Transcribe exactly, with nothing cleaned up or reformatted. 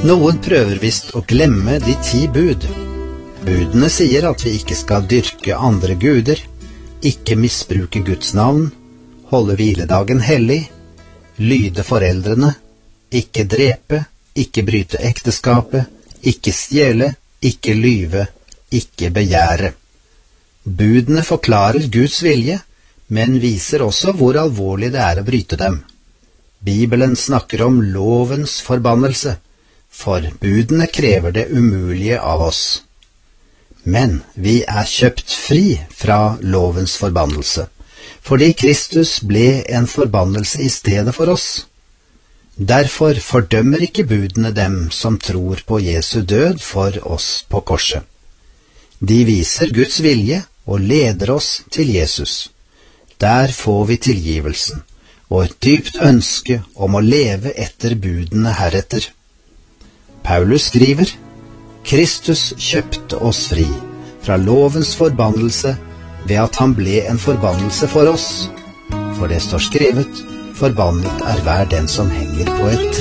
Noen prøver visst å glemme de ti bud. Budene sier at vi ikke skal dyrke andre guder, ikke misbruke Guds navn, holde hviledagen hellig, lyde foreldrene, ikke drepe, ikke bryte ekteskapet, ikke stjele, ikke lyve, ikke begjære. Budene forklarer Guds vilje, men viser også hvor alvorlig det er å bryte dem. Bibelen snakker om lovens forbannelse, for budene krever det umulige av oss. Men vi er kjøpt fri fra lovens forbannelse, fordi Kristus ble en forbannelse i stedet for oss. Derfor fordømmer ikke budene dem som tror på Jesu død for oss på korset. De viser Guds vilje og leder oss til Jesus. Der får vi tilgivelsen og et dypt ønske om å leve etter budene heretter. Paulus skriver: Kristus kjøpte oss fri fra lovens forbannelse ved at han ble en forbannelse for oss. For det står skrevet: forbannet er hver den som henger på et